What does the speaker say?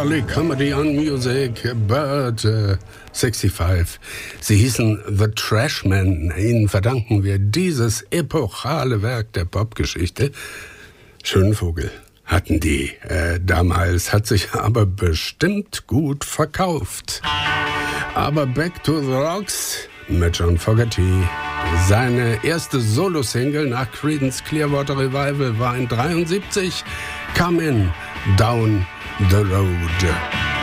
Early Comedy on Music, Bird 65. Sie hießen The Trashmen. Ihnen verdanken wir dieses epochale Werk der Popgeschichte. Schönen Vogel hatten die damals, hat sich aber bestimmt gut verkauft. Aber Back to the Rocks mit John Fogerty. Seine erste Solo-Single nach Creedence Clearwater Revival war in 73, Comin' Down the Road.